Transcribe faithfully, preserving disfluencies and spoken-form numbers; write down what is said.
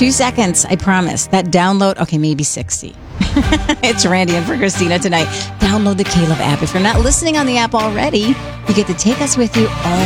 Two seconds, I promise. That download, okay, maybe sixty. It's Randy and for Christina tonight. Download the Caleb app. If you're not listening on the app already, you get to take us with you all